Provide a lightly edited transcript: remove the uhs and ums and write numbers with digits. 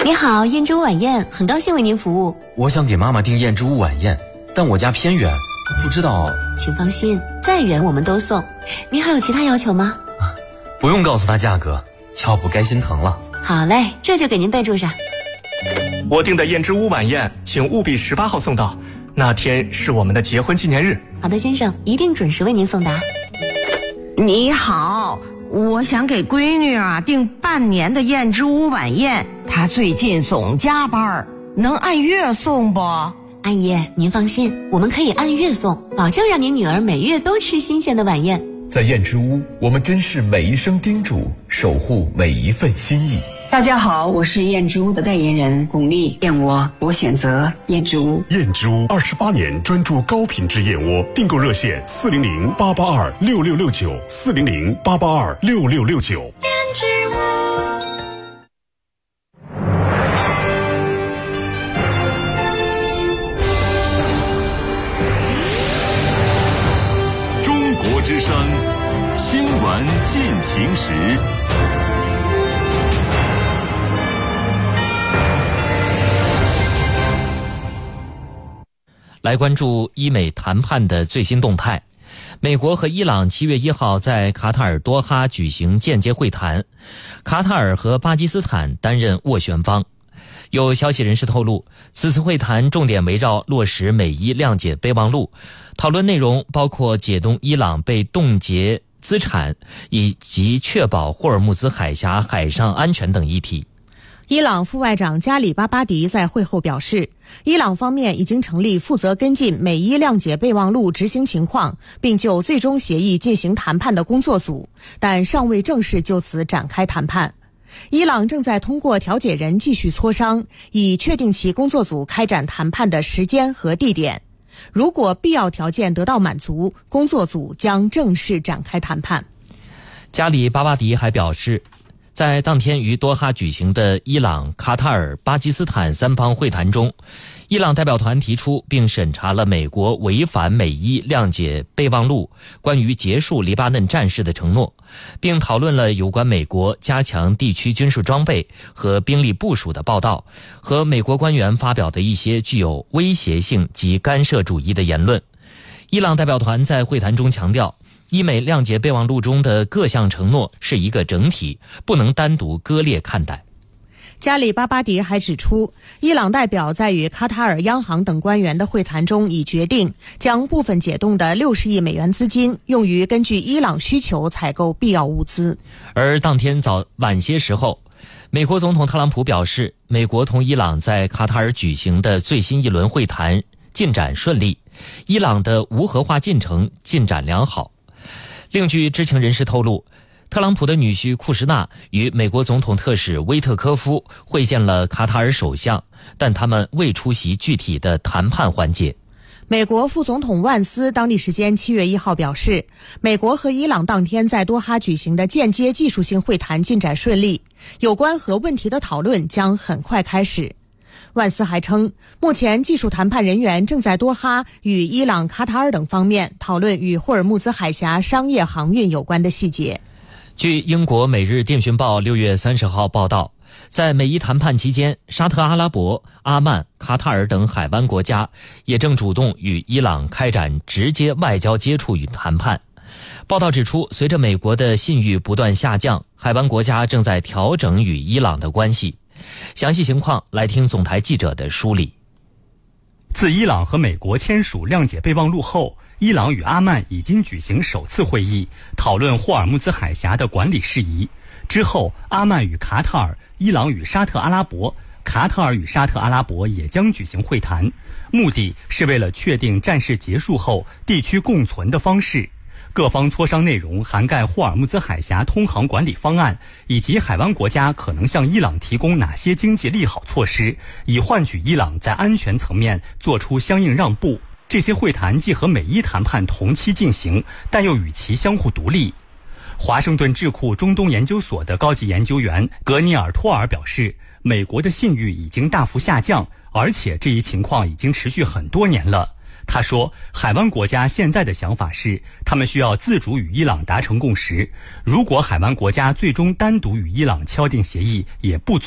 你好，燕之屋晚宴，很高兴为您服务。 我想给妈妈订燕之屋晚宴，但我家偏远，不知道。 请放心，再远我们都送。您还有其他要求吗？ 不用告诉她价格，要不该心疼了。 好嘞，这就给您备注上。 我订的燕之屋晚宴，请务必18号送到，那天是我们的结婚纪念日。 好的，先生，一定准时为您送达。 你好，我想给闺女订半年的燕之屋晚宴，她最近总加班，能按月送不？ 阿姨，您放心，我们可以按月送，保证让您女儿每月都吃新鲜的晚宴。 在燕之屋，我们珍视每一声叮嘱，守护每一份心意。 大家好，我是燕之屋的代言人巩俐，燕窝我选择燕之屋。 燕之屋28年专注高品质燕窝，订购热线400-882-6669，400-882-6669。 燕之屋。 中国之声新闻进行时。 来关注伊美谈判的最新动态。美国和伊朗7月1号在卡塔尔多哈举行间接会谈，卡塔尔和巴基斯坦担任斡旋方。有消息人士透露，此次会谈重点围绕落实美伊谅解备忘录，讨论内容包括解冻伊朗被冻结资产以及确保霍尔木兹海峡海上安全等议题。 伊朗副外长加里巴巴迪在会后表示，伊朗方面已经成立负责跟进美伊谅解备忘录执行情况，并就最终协议进行谈判的工作组，但尚未正式就此展开谈判。伊朗正在通过调解人继续磋商，以确定其工作组开展谈判的时间和地点。如果必要条件得到满足，工作组将正式展开谈判。 加里巴巴迪还表示，在当天于多哈举行的伊朗、卡塔尔、巴基斯坦三方会谈中，伊朗代表团提出并审查了美国违反美伊谅解备忘录关于结束黎巴嫩战事的承诺，并讨论了有关美国加强地区军事装备和兵力部署的报道和美国官员发表的一些具有威胁性及干涉主义的言论。伊朗代表团在会谈中强调，伊美谅解备忘录中的各项承诺是一个整体，不能单独割裂看待。 加里巴巴迪还指出，伊朗代表在与卡塔尔央行等官员的会谈中已决定将部分解冻的60亿美元资金用于根据伊朗需求采购必要物资。 而当天晚些时候，美国总统特朗普表示，美国同伊朗在卡塔尔举行的最新一轮会谈进展顺利，伊朗的无核化进程进展良好。另据知情人士透露，特朗普的女婿库什纳与美国总统特使威特科夫会见了卡塔尔首相，但他们未出席具体的谈判环节。 美国副总统万斯当地时间7月1号表示，美国和伊朗当天在多哈举行的间接技术性会谈进展顺利，有关核问题的讨论将很快开始。万斯还称，目前技术谈判人员正在多哈与伊朗、卡塔尔等方面讨论与霍尔木兹海峡商业航运有关的细节。 据英国《每日电讯报》6月30号报道，在美伊谈判期间，沙特阿拉伯、阿曼、卡塔尔等海湾国家也正主动与伊朗开展直接外交接触与谈判。报道指出，随着美国的信誉不断下降，海湾国家正在调整与伊朗的关系。详细情况来听总台记者的梳理。 自伊朗和美国签署谅解备忘录后，伊朗与阿曼已经举行首次会议，讨论霍尔木兹海峡的管理事宜。之后，阿曼与卡塔尔、伊朗与沙特阿拉伯、卡塔尔与沙特阿拉伯也将举行会谈，目的是为了确定战事结束后地区共存的方式。各方磋商内容涵盖霍尔木兹海峡通航管理方案，以及海湾国家可能向伊朗提供哪些经济利好措施，以换取伊朗在安全层面做出相应让步。这些会谈既和美伊谈判同期进行，但又与其相互独立。华盛顿智库中东研究所的高级研究员格尼尔托尔表示，美国的信誉已经大幅下降，而且这一情况已经持续很多年了。他说，海湾国家现在的想法是，他们需要自主与伊朗达成共识。如果海湾国家最终单独与伊朗敲定协议，也不足